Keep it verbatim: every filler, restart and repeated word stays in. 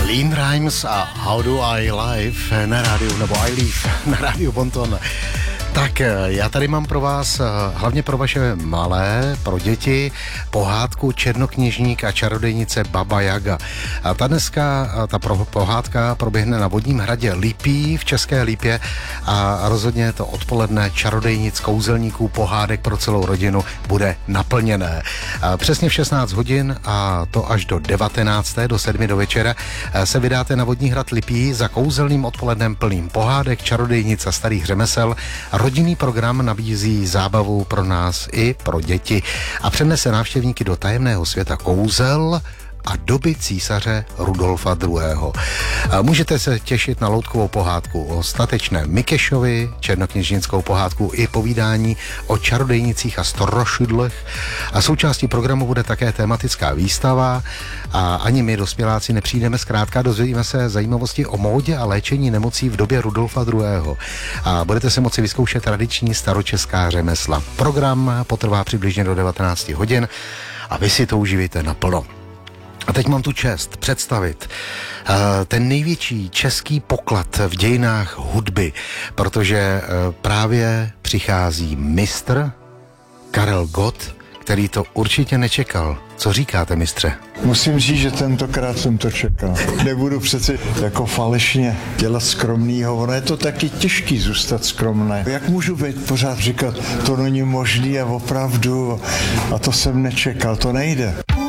Lean Rhymes a How Do I Live na rádiu, nebo I Live na rádiu Bonton. Tak já tady mám pro vás, hlavně pro vaše malé, pro děti, pohádku Černokněžník a čarodejnice Baba Jaga. A ta dneska, ta pohádka proběhne na Vodním hradě Lipí v České Lípě a rozhodně to odpoledne čarodejnic, kouzelníků, pohádek pro celou rodinu bude naplněné. A přesně v šestnáct hodin a to až do devatenácté do sedmi do večera se vydáte na Vodní hrad Lipí za kouzelným odpolednem plným pohádek, čarodejnic a starých řemesel. Rodinný program nabízí zábavu pro nás i pro děti a přenese návštěvníky do tajemného světa kouzel a doby císaře Rudolfa druhého. Můžete se těšit na loutkovou pohádku o statečném Mikešovi, černokněžnickou pohádku i povídání o čarodejnicích a strošidlech. A součástí programu bude také tematická výstava a ani my, dospěláci, nepřijdeme zkrátka, dozvíme se zajímavosti o módě a léčení nemocí v době Rudolfa druhého. A budete se moci vyzkoušet tradiční staročeská řemesla. Program potrvá přibližně do devatenácti hodin a vy si to užijete naplno. A teď mám tu čest představit uh, ten největší český poklad v dějinách hudby, protože uh, právě přichází mistr Karel Gott, který to určitě nečekal. Co říkáte, mistře? Musím říct, že tentokrát jsem to čekal. Nebudu přece jako falešně dělat skromnýho, ono je to taky těžký zůstat skromné. Jak můžu být pořád říkat, to není možný a opravdu, a to jsem nečekal, to nejde.